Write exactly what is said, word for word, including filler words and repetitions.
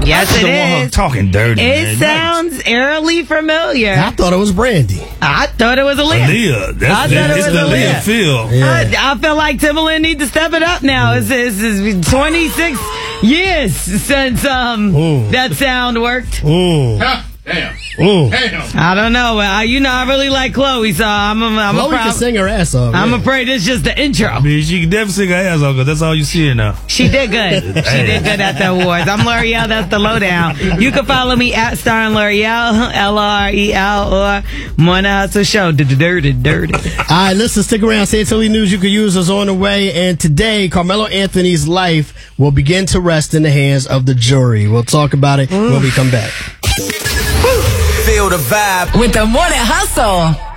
Yes, I it don't want her is. talking dirty. It man. sounds eerily familiar. I thought it was Brandy. I thought it was Aaliyah. Aaliyah. That's, I thought that, it it's was the Aaliyah Aaliyah. feel. Yeah. I, I feel like Timbaland need to step it up now. It's, it's, it's twenty-six years since um Ooh. that sound worked. Ooh. Damn. Ooh. Damn. I don't know. I, you know, I really like Chloe, so I'm I'm, I'm Chloe proud. can sing her ass off. I'm yeah. afraid it's just the intro. I mean, she can definitely sing her ass off because that's all you see her now. She did good. She did good at the awards. I'm L'Oreal. That's the lowdown. You can follow me at Star and L'Oreal, L R E L, or Morning Hustle Show. Dirty, dirty. All right, listen, stick around. Say Tilly News you can use is on the way. And today, Carmelo Anthony's life will begin to rest in the hands of the jury. We'll talk about it when we come back. Feel the vibe with the Morning Hustle.